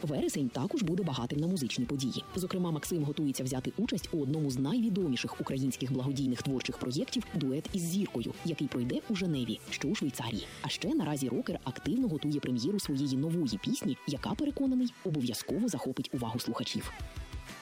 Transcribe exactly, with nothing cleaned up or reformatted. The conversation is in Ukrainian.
Вересень також буде багатим на музичні події. Зокрема, Максим готується взяти участь у одному з найвідоміших українських благодійних творчих проєктів «Дует із зіркою», який пройде у Женеві, що у Швейцарії. А ще наразі рокер активно готує прем'єру своєї нової пісні, яка, переконаний, обов'язково захопить увагу слухачів.